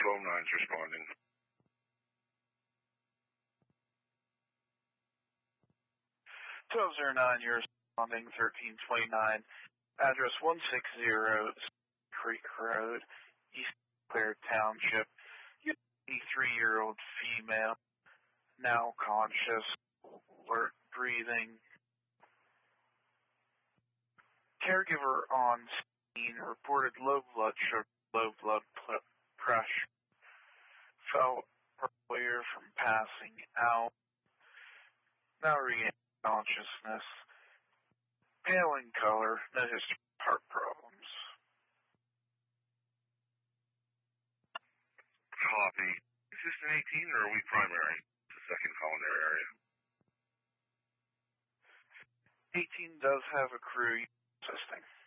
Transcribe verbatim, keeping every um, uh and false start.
twelve nine's responding. twelve oh nine, you're responding, thirteen twenty-nine. Address one sixty Creek Road, East Clare Township. You eighty-three-year-old female, now conscious, alert, breathing. Caregiver on scene reported low blood sugar, low blood pl- pressure. Felt earlier from passing out. Now regained consciousness. Pale in color, no history of heart problems. Copy. Is this an eighteen or are we primary? The second call in their area. eighteen does have a crew assisting.